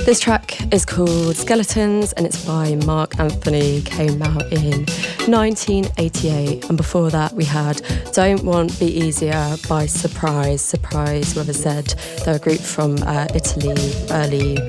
This track is called Skeletons and it's by Mark Anthony, came out in 1988. And before that we had Don't Want Be Easier by Surprise. Surprise, whoever said, they're a group from Italy, early